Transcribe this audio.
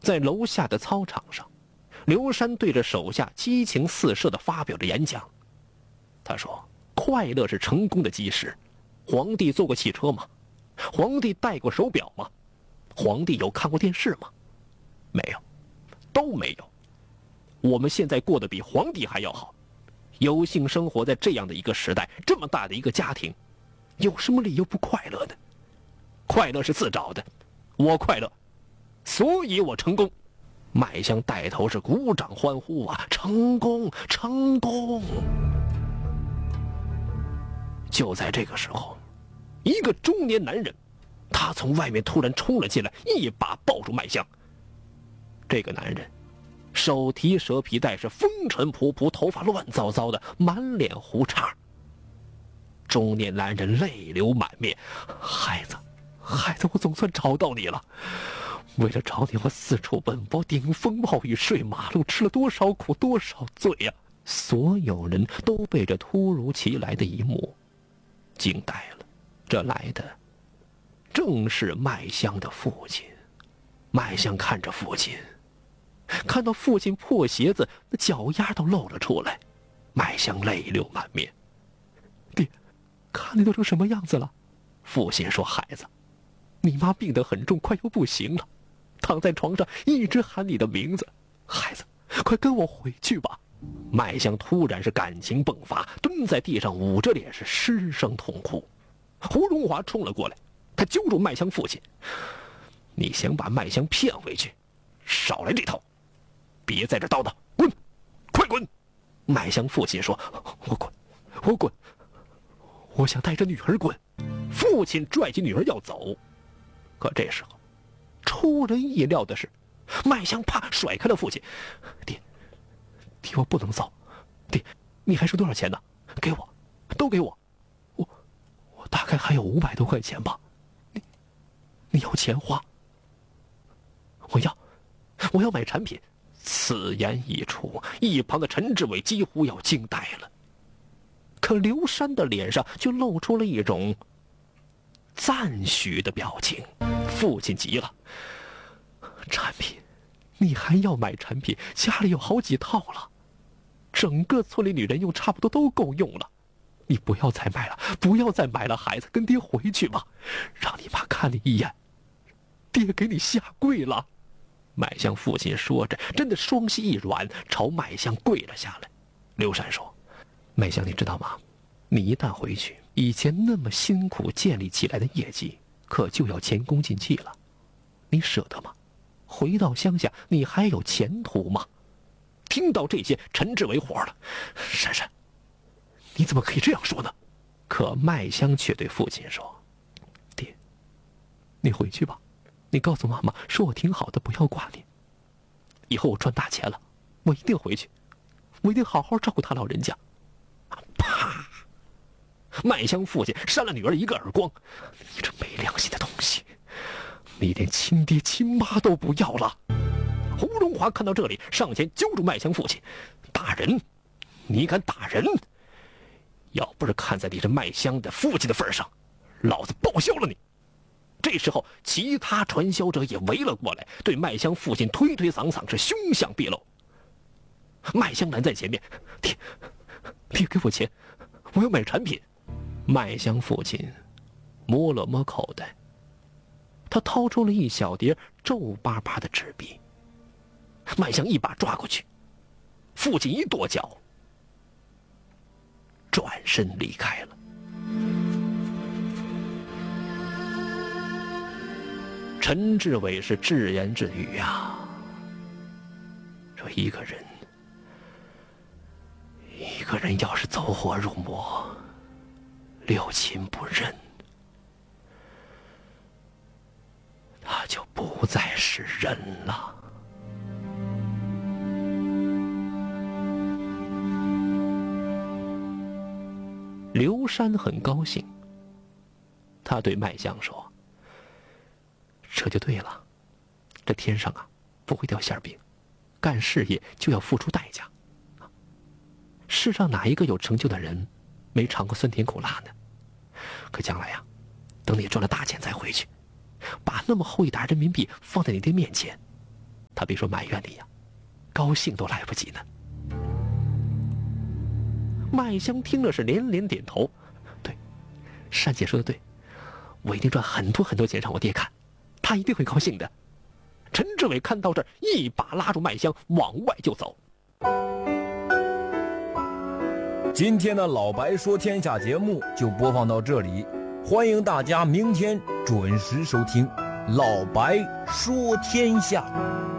在楼下的操场上，刘山对着手下激情四射地发表着演讲。他说：快乐是成功的基石。皇帝坐过汽车吗？皇帝戴过手表吗？皇帝有看过电视吗？没有，都没有。我们现在过得比皇帝还要好，有幸生活在这样的一个时代，这么大的一个家庭，有什么理由不快乐呢？快乐是自找的，我快乐，所以我成功。麦香带头是鼓掌欢呼啊，成功，成功！就在这个时候，一个中年男人，他从外面突然冲了进来，一把抱住麦香。这个男人手提蛇皮袋，是风尘仆仆，头发乱糟糟的，满脸胡茬。中年男人泪流满面：孩子，孩子，我总算找到你了。为了找你，我四处奔波，顶风冒雨，睡马路，吃了多少苦，多少罪呀！所有人都被这突如其来的一幕惊呆了。这来的正是麦香的父亲。麦香看着父亲，看到父亲破鞋子，那脚丫都露了出来，麦香泪流满面。爹，看你都成什么样子了？父亲说：孩子，你妈病得很重，快要不行了，躺在床上一直喊你的名字。孩子，快跟我回去吧。麦香突然是感情迸发，蹲在地上捂着脸是失声痛哭。胡荣华冲了过来，他揪住麦香父亲：你想把麦香骗回去，少来这套，别在这叨叨，滚，快滚！麦香父亲说：我滚，我滚，我想带着女儿滚。父亲拽起女儿要走，可这时候出人意料的是，麦香啪甩开了父亲。爹，我不能走。爹，你还剩多少钱呢？给我，都给我。我大概还有500多块钱吧。你要钱花？我要买产品。此言一出，一旁的陈志伟几乎要惊呆了。可刘山的脸上就露出了一种赞许的表情。父亲急了：产品？你还要买产品？家里有好几套了，整个村里女人用差不多都够用了。你不要再买了，不要再买了，孩子，跟爹回去吧，让你妈看你一眼，爹给你下跪了。麦香父亲说着，真的双膝一软，朝麦香跪了下来。刘山说：麦香，你知道吗？你一旦回去，以前那么辛苦建立起来的业绩可就要前功尽弃了，你舍得吗？回到乡下你还有前途吗？听到这些，陈志伟火了：珊珊，你怎么可以这样说呢？可麦香却对父亲说：爹，你回去吧，你告诉妈妈说我挺好的，不要挂念。以后我赚大钱了，我一定回去，我一定好好照顾他老人家。啪！麦香父亲扇了女儿一个耳光：你这没良心的东西，你连亲爹亲妈都不要了。胡荣华看到这里，上前揪住麦香父亲：打人？你敢打人？要不是看在你这麦香的父亲的份上，老子报销了你。这时候其他传销者也围了过来，对麦香父亲推推搡搡，是凶相毕露。麦香拦在前面：爹给我钱，我要买产品。麦香父亲摸了摸口袋，他掏出了一小叠皱巴巴的纸币。麦香一把抓过去，父亲一跺脚，转身离开了。陈志伟是自言自语啊，说一个人要是走火入魔，六亲不认，他就不再是人了。刘山很高兴，他对麦香说：这就对了，这天上啊不会掉馅饼，干事业就要付出代价。世上哪一个有成就的人没尝过酸甜苦辣呢？可将来呀，等你赚了大钱再回去，把那么厚一沓人民币放在你爹面前， 他别说埋怨你呀，高兴都来不及呢。麦香听了是连连点头，对，单姐说的对，我一定赚很多很多钱让我爹看，他一定会高兴的。陈志伟看到这儿，一把拉住麦香往外就走。 今天的老白说天下节目就播放到这里，欢迎大家明天准时收听老白说天下。